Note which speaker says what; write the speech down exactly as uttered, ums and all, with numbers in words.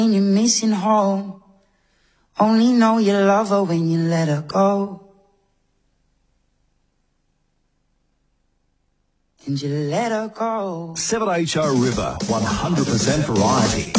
Speaker 1: when you're missing home. Only know you love her when you let her go. And you let her go.
Speaker 2: seven H O River, one hundred percent variety.